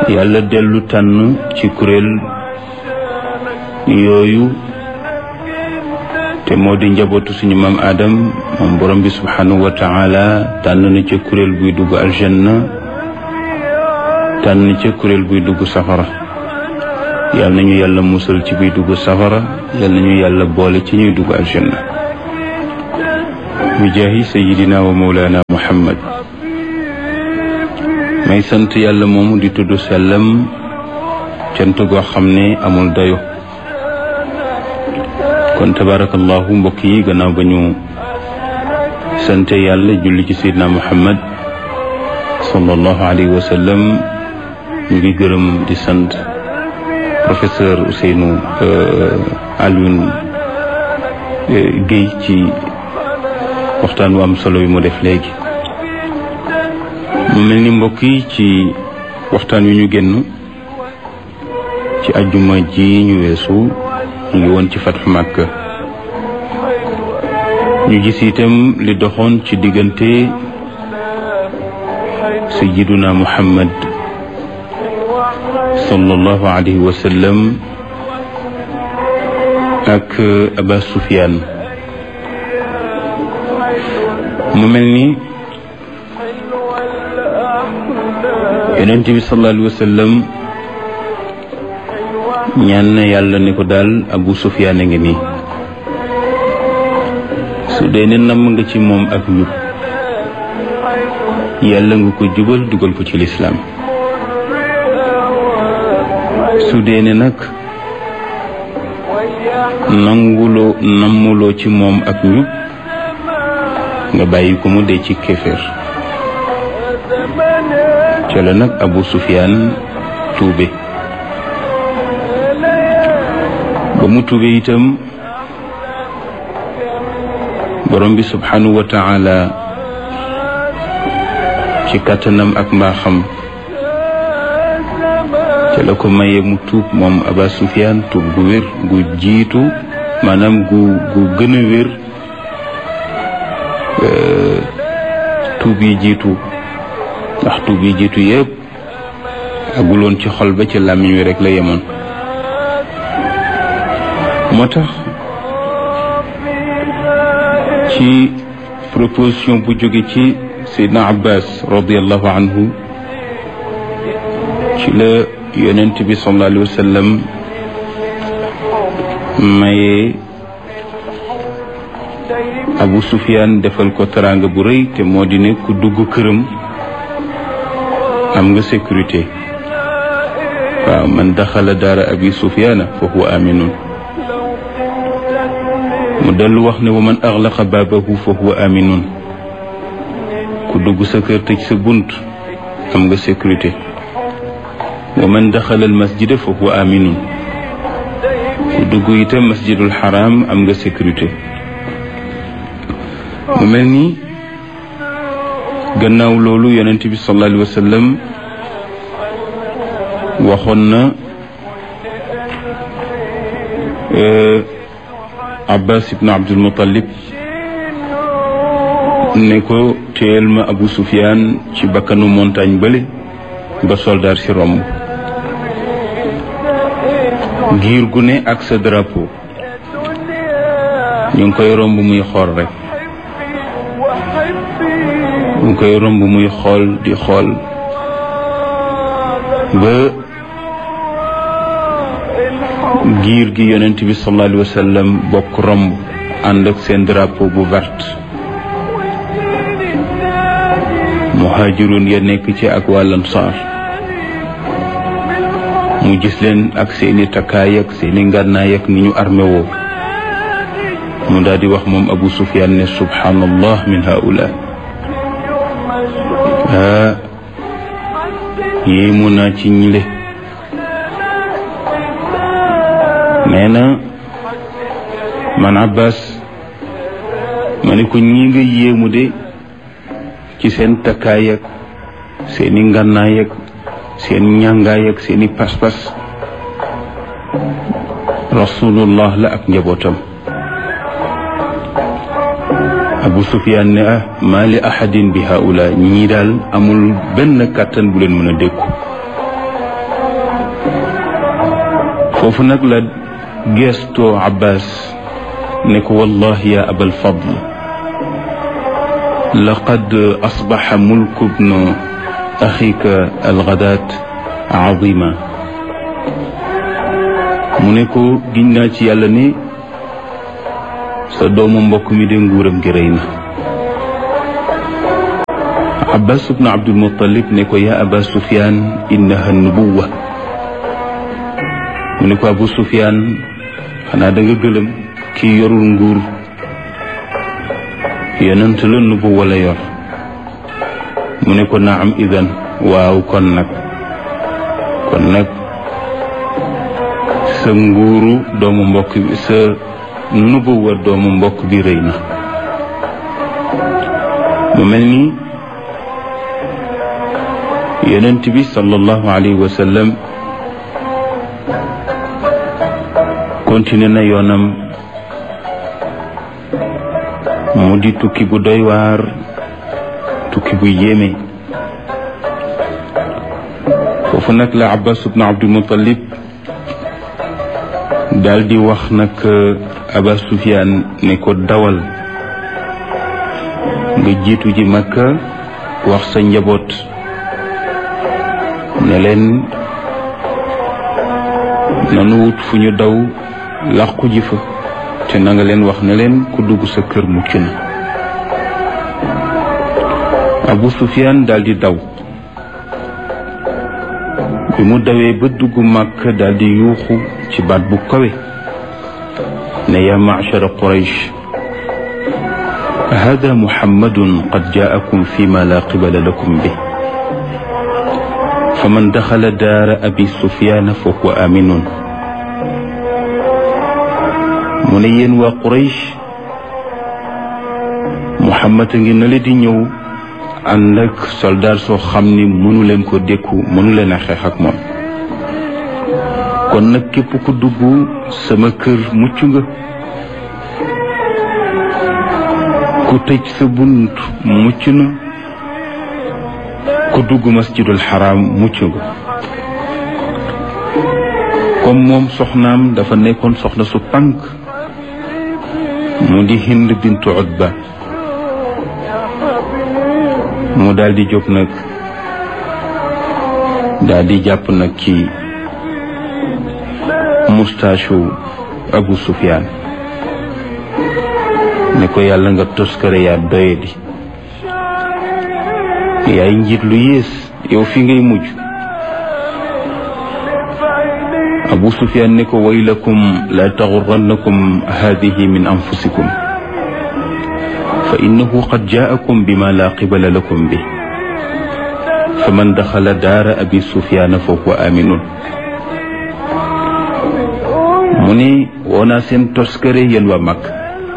yàlla dellu tànn ci kuréel yooyu te moo di njabootu suñu maam Adam moom borom bi subhanahu wa taala tànn na ca kuréel buy dugg aljanna tànn ca kuréel buy dugg safara yal nañu yàlla musal ci buy dugg safara yal nañu yàlla boole ci ñuy dugg aljanna bi jaahi sayidina wa mawlana muhammad may sant yàlla moomu di tudd sellam cant goo xam ne amul dayo kon tabarakallahu mbokk yi gannaaw ba ñu sante yàlla julli ci sayidina muhammad sallallahu alayhi wa sallam ñu ngi gërëm di sant professeur Ousseynou Alioune Guèye ci waxtaan wu am solo yi mu def léegi mu mel ni mbokk yi ci waxtaan wi ñu génn ci ajjuma ji ñu weesu ñu ngi woon ci fatxu Makka ñu gis itam li doxoon ci diggante sayyiduna Muhammad sallallahu alayhi wa sallam ak Aba Sufyaan mu mel ni yonent bi sallallahu alayhi wa sallam ñaan na yàlla ne ko daal Abu Sufyaan a ngi nii su dee ne namm nga ci moom ak njub yàlla nga ko jubal dugal ko ci lislaam su dee ne nag nammuloo ci moom ak njub nga bàyyi ko mu dee ci kéeféer ca la nag Abu Sufyaan tuube ba mu tuube itam borom bi subhanahu wa taala ci kàttanam ak mbaaxam ca la ko maye mu tuub moom Aba Sufyaan tuub gu wér gu jiitu maanaam gu gën a wér tuub yi jiitu ndax tuub yi jiitu yëpp aguloon ci xol ba ci làmmiñ wi rek la yemoon moo tax ci proposition bu jóge ci Seydina Abbas radiallahu anhu ci la yonent bi sallallahu alayhi wa sallam maye Abu Sufyaan defal ko teraanga bu rëy te moo di ne ku dugg këram am nga sécurité waaw man daxala daara Abi Sufyaana fa huwa aminun mu dellu wax ne wa man axlaqa baabahu fa huwa aminun ku dugg sa kër tëj sa bunt am nga sécurité wa man daxala al masjida fa huwa aminun ku dugg itam masjidul xaram am nga sécurité mu mel ni gannaaw loolu yonent bi sallallahu alayhi wa sallam waxoon na Abbas ibn Abdul Muttalib ne ko téyel ma Abu Sufyaan ci bakkanu montagne bële ba soldaar si romb giir gu ne ak sa drapeau ñu ngi koy romb muy xool rek ñu ngi koy romb muy xool di xool ba giir gi yonent bi sallallahu alayhi wa sallam bokk romb ànd ak seen drapeau bu vert muhaajiroon ya nekk ci ak waa Ansaar mu gis leen ak seeni takkaay ak seeni ngànnaay ak ni ñu armé woo mu daal di wax moom Abu Sufyaan ne subhanallah min haula yéemu naa ci ñile nee na man Abbas ma ne ko ñi nga yéemu de ci seen takkaay ak seeni ngànnaay ak seen ñàngaay ak seeni pas-pas rasulullah la ak njabootam Abu Sufyaan ne maa li ahadin bi haula ñii daal amul benn kàttan bu leen mën a dékku foofu nag la gestoo Abbas ne ko wallahi ya abal fadl laqad asbaxa mulku bnu axika algadaat azima mu ne ko giñ naa ci yàlla ne sa doomu mbokk mi de nguuram gi rëy na. Abbas ibnu Abdul Muttalib ne ko yaa Aba Sufyaan innaha nubuwa mu ne ko Abu Sufyaan xanaa da nga gëlëm kii yorul nguur yonent la nubuwa la yor mu ne ko naam idan waaw kon nag sa nguuru doomu mbokk bi sa nubuwa doomu mbokk bi rëy na. mu mel ni yonent bi sallallahu alayhi wa sallam continué na yoonam mu di tukki bu doy waar tukki bu yéeme. foofu nag la Abbas ibn Abdul Muttalib daal di wax nag Aba Sufyaan ne ko dawal nga jiitu ji Makka wax sa njaboot ne leen nanu wut fu ñu daw làqu ji fa te na nga leen wax ne leen ku dugg sa kër mucc na. Abu Sufyaan daldi daw bi mu dawee ba dugg Makka daldi yuuxu ci baat bu kawe ne yaa ma'shara Quraysh hada Muhammadun qad jaakum fi ma la qibala lakum bi faman daxala daara abi Sufyaan fa huwa aminun. mu ne yéen waa Quraysh Muhammad a ngi na le di ñëw ànd ak soldaar soo xam ni mënu leen ko dékku mënu leen a xeex ak moom kon nag képp ku dugg sama kër mucc nga ku tëj sa bunt mucc na ku dugg masjidul xaraam mucc nga. comme moom soxnaam dafa nekkoon soxna su pànk mu di Hind bintu Utba mu daldi jóg nag daldi jàpp nag ci mustaasu Abu Sufyaan ne ko yàlla nga toskare yaa doyadi yaay njiit lu yées yow fi ngay mujj. Abu Sufyaan ne ko waylakum la taxurrannakum haadihi min anfusikum fa innahu qad jaakum bima la qibala lakum bi fa man daxala daara abi Sufyaan fa huwa aminun. mu ne woonaa seen toskare yéen waa Makka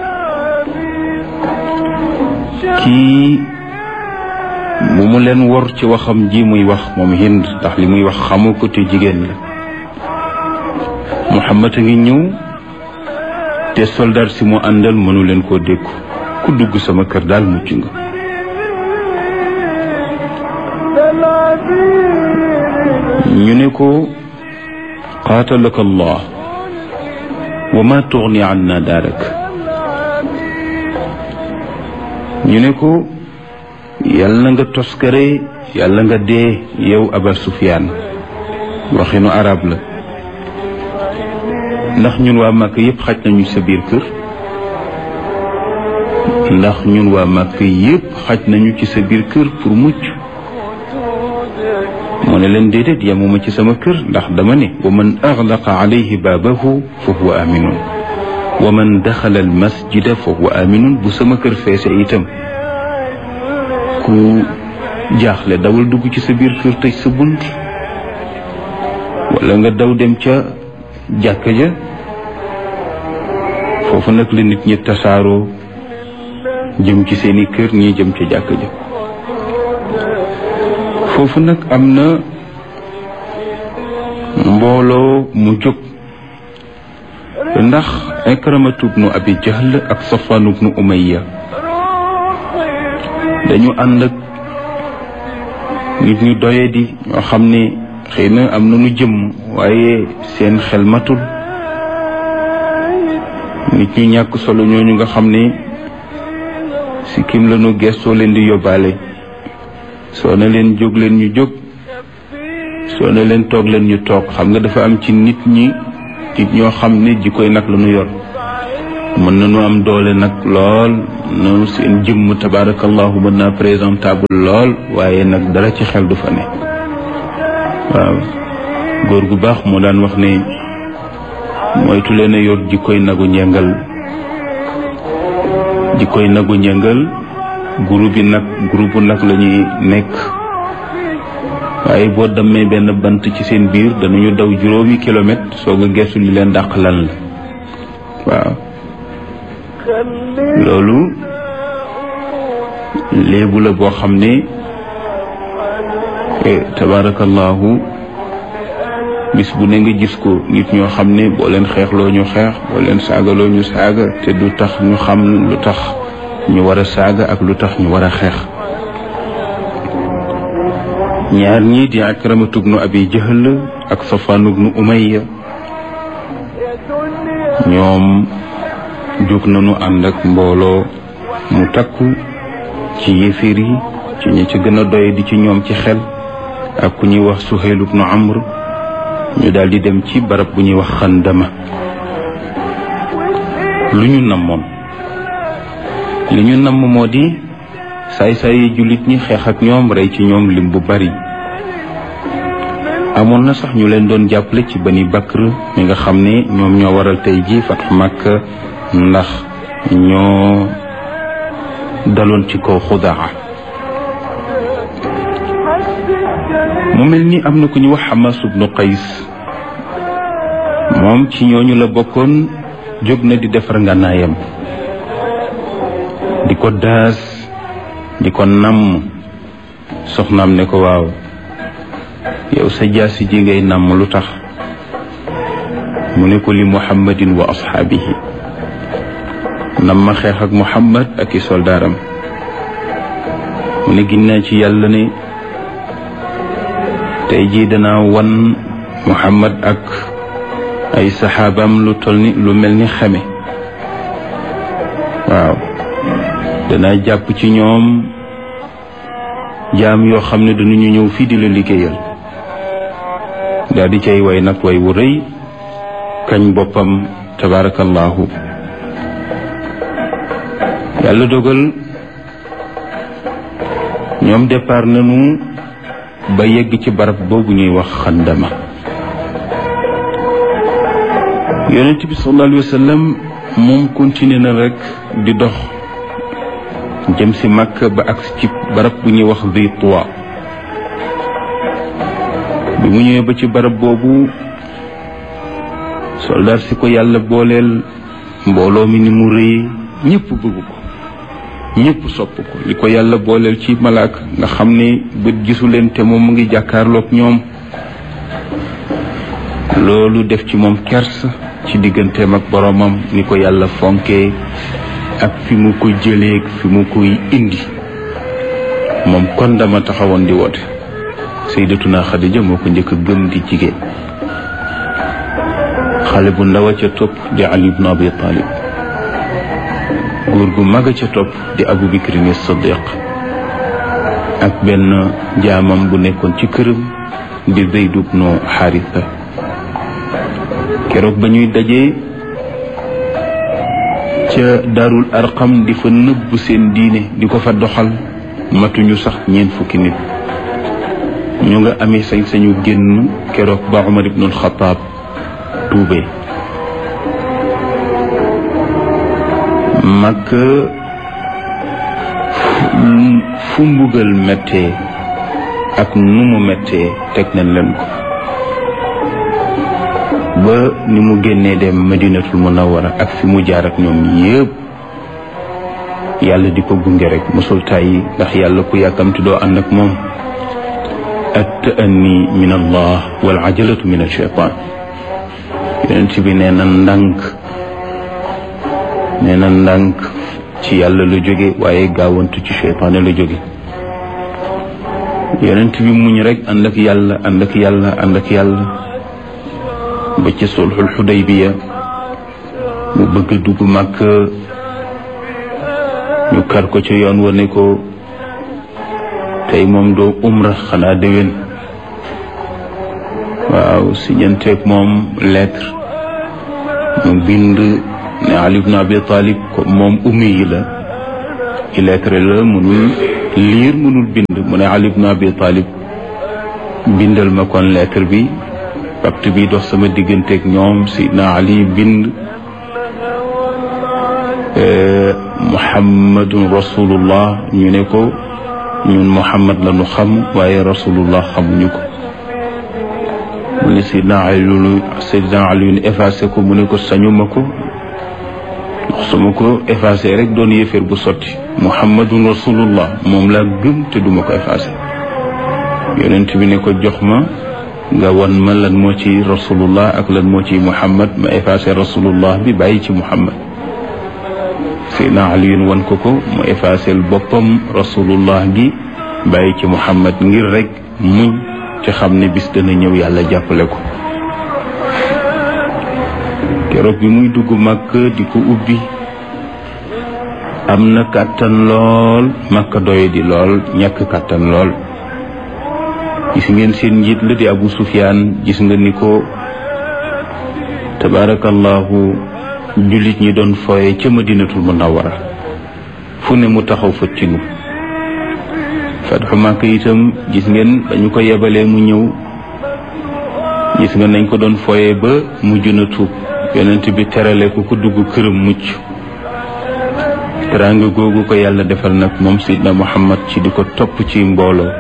kii bu mu leen wor ci waxam ji muy wax moom Hind ndax li muy wax xamu ko te jigéen la. Muhammad a ngi ñëw te soldat si mu àndal mënu leen koo dékku ku dugg sama kër daal mucc nga. ñu ne ko qaatalaka Allah wa ma tughni anna daarak. ñu ne ko yàlla na nga toskare yàlla nga dee yow Aba Sufyaan waxinu arab la ndax ñun waa Makka yëpp xaj nañu sa biir kër ndax ñun waa Makka yëpp xaj nañu ci sa biir kër pour mucc. mu ne leen déedéet yamuma ci sama kër ndax dama ne wa man aghlaqa alayhi baabahu fa huwa aminun wa man daxala al masjida fa huwa aminun. bu sama kër feese itam ku jaaxle dawal dugg ci sa biir kër tëj sa bunt wala nga daw dem ca jàkka ja foofu nag la nit ñi tasaaroo jëm ci seeni kër ñii jëm ca jàkka ja. foofu nag am na mbooloo mu jóg ndax Ikramatu bnu Abi Jahl ak Safwaan bnu Umayya dañu ànd ak nit ñu doye di ñoo xam ne xëy na am nañu jëmm waaye seen xel matul. nit ñu ñàkk solo ñooñu nga xam ne si kim lañu gestoo leen di yóbbaale, soo na leen jóg leen ñu jóg, soo na leen toog leen ñu toog. xam nga dafa am ci nit ñoo xam ne jikkoy nag la ñu yor. mën nañu am doole nag lool, noonu seen jëmm tabarakallahu mën naa présentable lool, waaye nag dara ci xel du fa ne. waaw, góor gu baax moo daan wax ne moytu leen a yor jikkoy nagu njëngal. jikkoy nagu njëngal groupe nag la ñuy nekk, waaye boo demee benn bant ci seen biir danañu daw juróomi kilomètre soog a gestu li leen dàq lan la. waaw, loolu léebu la boo xam ne tabarakallahu bis bu ne nga gis ko. nit ñoo xam ne boo leen xeexloo ñu xeex, boo leen saagaloo ñu saaga, te du tax ñu xam lu tax ñu war a saaga ak lu tax ñu war a xeex. ñaar ñii di Akramatu bnu Abi Jahl ak Safwaan bnu Umayya, ñoom jóg nañu ànd ak mbooloo mu takku ci yéeféer yi, ci ñi ci gën a doy di ci ñoom ci xel, ak ku ñuy wax Suhayl bnu Amr. ñu daal di dem ci barab bu ñuy wax Xandama. lu ñu namoon moo di saay-saay yi jullit ñi xeex ak ñoom, rey ci ñoom lim bu bari. amoon na sax ñu leen doon jàppale ci Bani Bakr mi nga xam ne ñoom ñoo waral tey ji Fathu Makka, ndax ñoo daloon ci kaw Xudaa. mu mel ni am na ku ñu wax Hamas ibnu Qays, moom ci ñooñu la bokkoon. jóg na di defar ngànnaayam, di ko daas, di ko namm. soxnaam ne ko waaw, yow sa jaasi ji ngay namm lu tax? mu ne ko li Muhammadin wa ashaabihi, nam ma xeex ak Muhammad ak i soldaaram. mu ne ginnaaw ci yàlla ne tey jii danaa wan Muhammad ak ay saxaabaam lu toll ni lu mel ni xame. waaw, danaa jàpp ci ñoom jaam yoo xam ne danañu ñëw fii di la liggéeyal. daal di cay way nag way wu rëy, kañ boppam tabarakallahu. yàlla dogal ñoom départ nañu ba yegg ci barab boobu ñuy wax Xandama. yonent bi sallallahu alayhi wa sallam moom continué na rek di dox jëm si Makka ba ak ci barab bu ñuy wax Zi Tuwa. bi mu ñëwee ba ci barab boobu, soldaar si ko yàlla booleel, mbooloo mi ni mu rëy, ñëpp bëgg ko, ñëpp sopp ko. li ko yàlla booleel ci malaaka nga xam ne bët gisu leen te moom mu ngi jàkkaarloog ñoom, loolu def ci moom kersa ci digganteem ak boromam, ni ko yàlla fonkee ak fi mu ko jëlee fi mu koy indi. moom kon dama taxawoon di woote. Sayyidatuna Xadija moo ko njëkk a gëm di jigéen. xale bu ndaw a ca topp di Ali ibn Abi Talib. góor gu mag a ca topp di Abu Bakrin as-Siddiq, ak benn jaamam bu nekkoon ci këram di Zayd ibn Haritha. keroog ba ñuy dajee ca Daarul Arqam di fa nëbb seen diine di ko fa doxal, matuñu sax 4 fukki nit. ñu nga amee sañ-sañu génn keroog ba Umar ibn al-Khattab tuubee. Makka fu mbugal méttee ak nu mu méttee teg nañ leen ko, ba ni mu génnee dem Madinatul Munawwara ak fi mu jaar ak ñoom yépp yàlla di ko gunge rek mosul tàyyi, ndax yàlla ku yàkkamti doo ànd ak moom. at-ta'anni min Allah wal ajalatu min ash-shaytan. yonent bi nee na ndànk ci yàlla la jóge, waaye gaawantu ci shaytaan la jóge. yonent bi muñ rek ànd ak yàlla ànd ak yàlla ànd ak yàlla ba ci sulhul Xudaybiya mu bëgg a dugg Makka ñu kar ko ci yoon wa ne ko tey moom doo umra xanaa déwén. waaw siñanteeg moom lettre mu bind ne Ali ibn Abi Talib ko moom ummi yi la illettré la mënul liir mënul bind mu ne Ali ibn Abi Talib bindal ma kon lettre bi pacte bi dox sama digganteeg ñoom Sidna Ali bind Muhammadun rasulullah ñu ne ko ñun Muhammad la ñu xam waaye rasulullah xamuñu ko mu ne Sidna Ali effacé ko mu ne ko sañu ma ko ndax su ma ko effacé rek doon yéeféer bu sotti Muhammadun rasulullah moom laa gëm te duma ko effacé yonent bi ne ko jox ma nga wan ma lan moo ci rasulullah ak lan moo ci Muhammad ma effacé rasulullah bi bàyyi ci Muhammad Sidna Ali wan ko mu effacé boppam rasulullah gi bàyyi ci Muhammad ngir rek muñ ci xam ne bis dana ñëw yàlla jàppale ko. keroog bi muy dugg Makka di ko ubbi am na kàttan lool Makka doye di lool ñàkk kàttan lool. gis ngeen seen njiit la di Abu Sufyaan gis nga ni ko tabarakallahu jullit ñi doon fooye ca Madinatul Munawwara fu ne mu taxaw fa ci nu Fathu Makka itam gis ngeen dañu ko yebalee mu ñëw gis nga nañ ko doon fooye ba mujj na tuub yonent bi terale ko dugg këram mucc teraanga googu ko yàlla defal nag moom Seydina Muhammad ci di ko topp ci mbooloo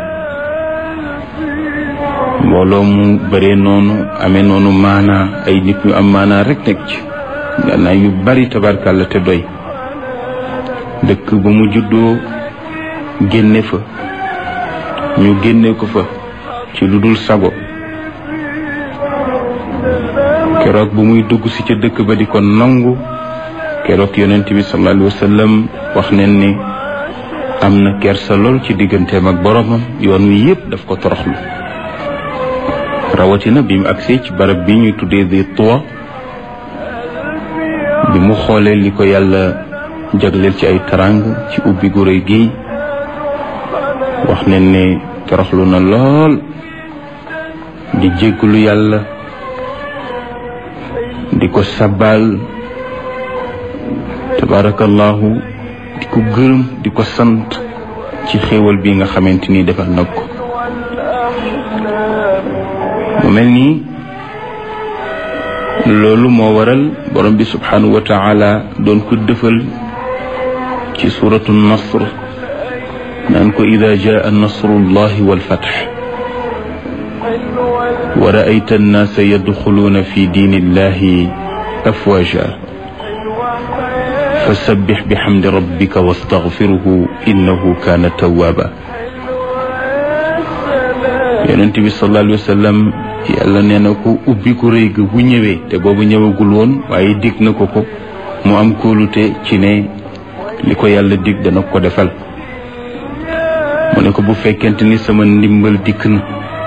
mu bëree noonu amee noonu maanaa ay nit ñu am maanaa rek nekk ci gannaaw yu bari tabarkàlla te doy dëkk ba mu juddoo génne fa ñu génne ko fa ci lu dul sago keroog bu muy dugg si ca dëkk ba di ko nangu keroog yonent bi sallallahu alayhi wa sallam wax nañ ne am na kersa lool ci digganteem ak boromam yoon wi yépp daf ko toroxlu rawatina bi mu agsee ci barab bi ñuy tuddee di Tuwa bi mu xoolee li ko yàlla jagleel ci ay tarang ci ubbi gu rëy gi wax nañ ne toroxlu na lool di jéggulu yàlla di ko sabal tabarakallahu di ko gërëm di ko sant ci xéewal bi nga xamante ni defal na ko mu mel nii loolu moo waral borom bi subhanahu wa taala doon ko dëfal ci suratu nasr naan ko ida jaa nasrullahi walfath wa raayta annaasa yadxuluuna fi diinillahi afwaja fasabbix bixamdi rabbika wastaxfiruhu innahu kaana tawwaaba yonent bi sallallahu alayhi wa sallam yàlla nee na ko ubbi ku rëy ga bu ñëwee te boobu ñëwagul woon waaye dig na ko mu am kóolute ci ne li ko yàlla dig dana ko defal mu ne ko bu fekkente ni sama ndimbal dikk na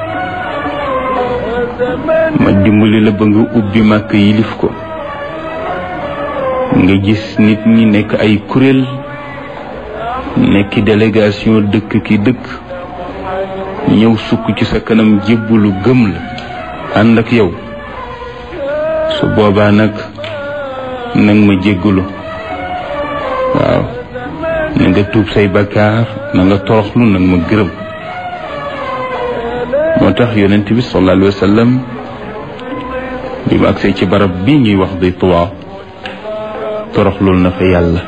ma dimbali la ba nga ubbi màkk yilif ko nga gis nit ñi nekk ay kuréel nekki délégation dëkk ki dëkk ñëw sukk ci sa kanam jébbalu gëm la ànd ak yow su boobaa nag ma jéggalu waaw na nga tuub say bakkaar na nga toroxlu nag ma gërëm moo tax yonent bi sallallahu alayhi wa sallam bi mu agsee ci barab bi ñuy wax di Tuwa toroxlul na fa yàlla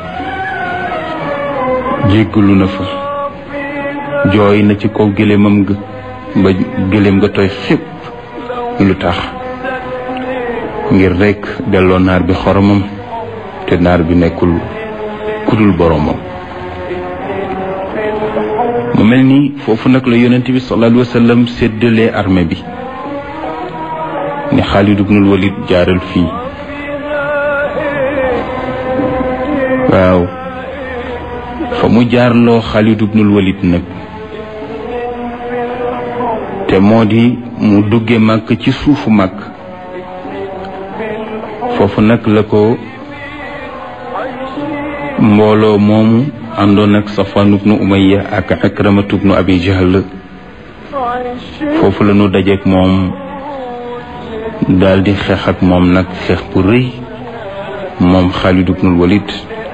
jéggalu na fa jooy na ci kaw gëléemam nga ba gëléem nga tooy xépp lu tax ngir rekk delloo naar bi xoromam te naar bi nekkul kudul boromam mu mel ni foofu nag la yonent bi sallallahu alayhi wa sallam séddalee armée bi ne Xaalid ibnul Walid jaaral fii waaw fa mu jaarloo Xaalid ibnul Walid nag moo di mu dugge màkk ci suufu màkk. foofu nag la ko mbooloo moomu àndoon ak Safwan ibnu Umayya ak Ikramatu ibnu Abi Jahl foofu la ñu dajeek moom daldi xeex ak moom nag xeex bu rëy moom Xaalid ibnul Walid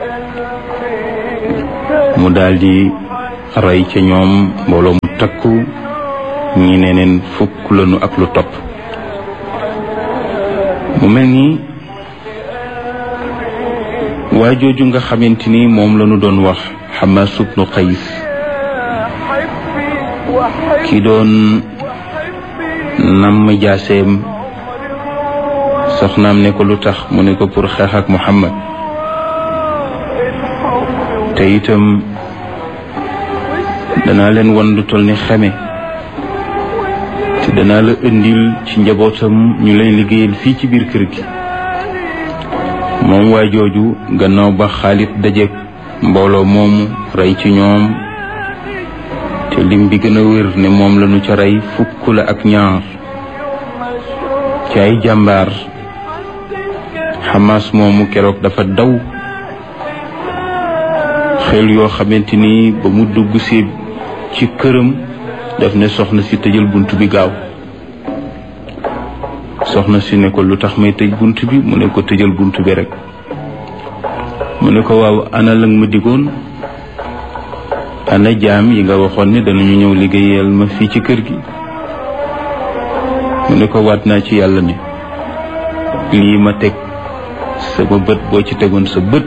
mu daldi rey ca ñoom mbooloo mu takku ñi ne neen fukk lañu ak lu topp. mu mel ni waa jooju nga xamante ni moom la ñu doon wax Xamaas ibnu Qays ki doon namm jaaseem soxnaam ne ko lu tax mu ne ko pour xeex ak Muhammad te itam danaa leen wan lu toll ni xeme te danaa la indil ci njabootam ñu lay liggéeyal fii ci biir kër gi. moom waa jooju gannaaw ba Xaalid dajeek mbooloo moomu rey ci ñoom te lim bi gën a wér ne moom lañu ca rey fukk la ak ñaar ci ay jàmbaar. Xamaas moomu keroog dafa daw xel yoo xamante ni ba mu dugg si ci këram daf ne soxna si tëjal bunt bi gaaw. soxna si ne ko lu tax may tëj bunt bi mu ne ko tëjal bunt bi rek. mu ne ko waaw ana lang ma digoon ana jaam yi nga waxoon ne danañu ñëw liggéeyal ma fii ci kër gi. mu ne ko waat naa ci yàlla ne lii ma teg sama bët boo ci tegoon sa bët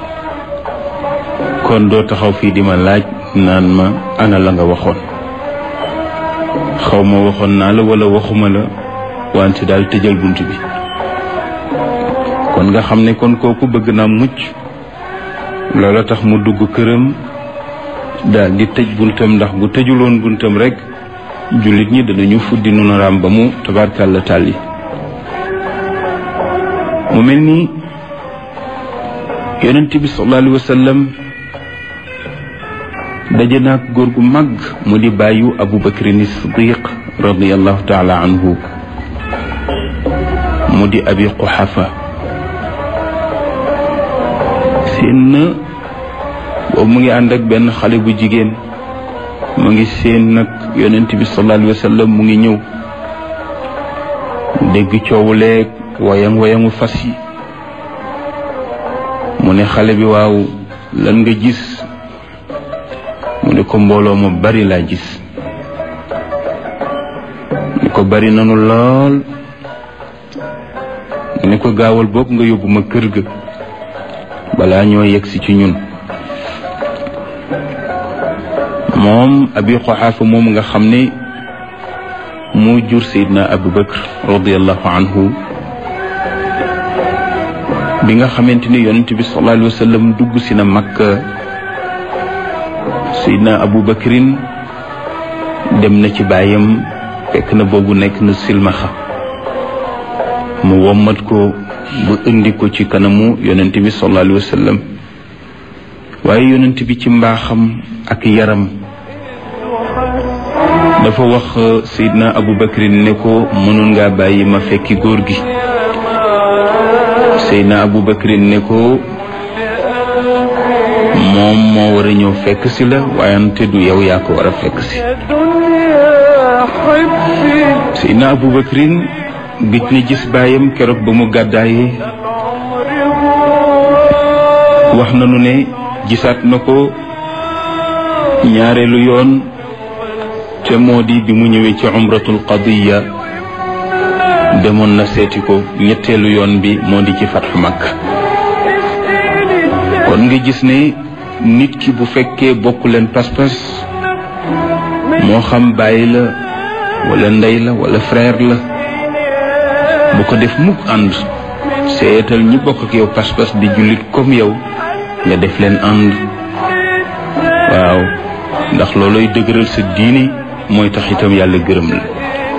kon doo taxaw fii di ma laaj naan ma ana la nga waxoon. xaw ma waxoon naa la wala waxuma la wante daal tëjal bunt bi. kon nga xam ne kon kooku bëgg naa mucc loola tax mu dugg këram daal di tëj buntam ndax bu tëjuloon buntam rek jullit ñi danañu fuddi nu raam ba mu tabarkàlla tàlli. mu mel ni yonent bi sallallahu alayhi wa sallam daje naag góor gu mag mu di bàyyu Abu Bakrin Siddiq radiyallahu taala anhu mu di Abi Quhafa. seen na boobu mu ngi ànd ak benn xale bu jigéen mu ngi seen nag yonent bi sallallahu alayhi wa sallam mu ngi ñëw dégg coowu leeg wayangu fas yi. mu ne xale bi waaw lan nga gis mu ne ko mbooloo ma bari laa gis. mu ne ko bari nanu lool. mu ne ko gaawal boog nga yóbbu ma kër ga balaa ñoo yegsi ci ñun. moom Abi Quhafa moom nga xam ne moo jur Seydina Abu Bakr radiyallahu anhu bi nga xamante ni yonent bi sallallahu alayhi wa sallam dugg si na Makka Seydina Abu Bakrin dem na ci baayam fekk na boobu nekk na silmaxa mu wommat ko ba indi ko ci kanamu yonent bi sallallahu alayhi wa sallam. waaye yonent bi ci mbaaxam ak yaram dafa wax Seydina Abu Bakrin ne ko mënoon ngaa bàyyi ma fekki góor gi. Seydina Abu Bakrin ne ko moom moo war a ñëw fekk si la waayante du yow yaa ko war a fekk si. Seydina Abu Bakrin gëj na gis baayam keroog ba mu gàddaayee. wax nañu ne gisaat na ko ñaareelu yoon te moo di bi mu ñëwee ci umratul qadiya demoon na seeti ko. ñetteelu yoon bi moo di ci fatxu Makka. kon nga gis ne nit ki bu fekkee bokku leen pas-pas moo xam bàyyi la wala ndey la wala frère la bu ko def mukk ànd. seetal ñi bokk ak yow pas-pas di jullit comme yow nga def leen ànd. waaw ndax looloy dëgëral sa diini mooy tax itam yàlla gërëm la.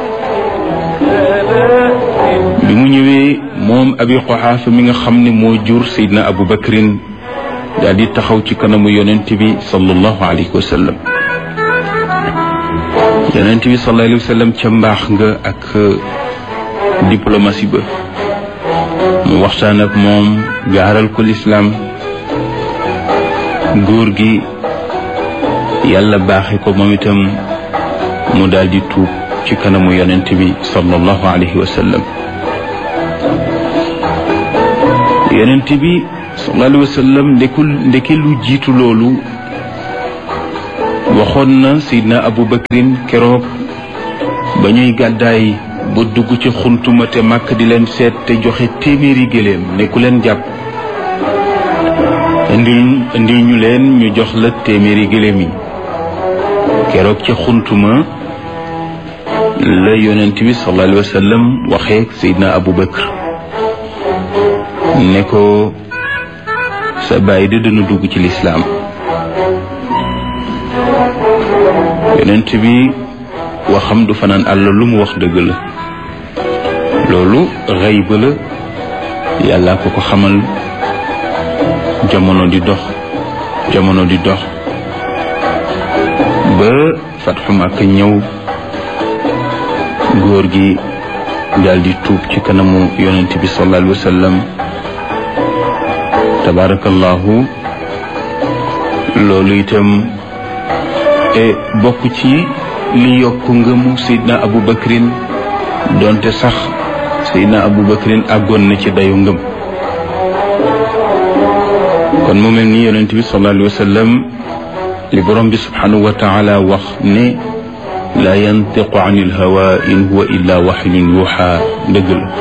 bi mu ñëwee moom Abi Quhafa mi nga xam ne moo jur Seydina Abu Bakrin daal di taxaw ci kanamu yonent bi sallallahu alayhi wa sallam. yonent bi sallallahu alayhi wa sallam ca mbaax nga ak diplomatie ba mu waxtaan ak moom gaaral ko lislaam. góor gi yàlla baaxe ko moom itam mu daal di tuub ci kanamu yonent bi sallallahu alayhi wa sallam. yonent bi sallallahu alayhi wa sallam ndeke lu jiitu loolu waxoon na Seydina Abu Bakrin keroog ba ñuy gàddaay ba dugg ci xuntuma te màkk di leen seet te joxe téeméeri gëléem ne ku leen jàpp indil ñu leen ñu jox la téeméeri gëléem yi. keroog ci xuntuma la yonent bi sallallahu alayhi wa sallam waxee Seydina Abu Bakr ne ko sa baay de dana dugg ci lislaam. yonent bi waxam du fanaan àll lu mu wax dëgg la. loolu xayba la yàlla ko ko xamal. jamono di dox ba fatxu Makka ñëw góor gi daal di tuub ci kanamu yonent bi sallallahu alayhi wa sallam. tabarakallahu loolu itam bokk ci li yokk ngëmu Seydina Abu Bakrin donte sax Seydina Abu Bakrin àggoon na ci dayu ngëm. kon mu mel ni yonent bi sallallahu alayhi wa sallam li borom bi subhanahu wa taala wax ne la yantiqu anil hawa in huwa illa wahyun yuha dëgg la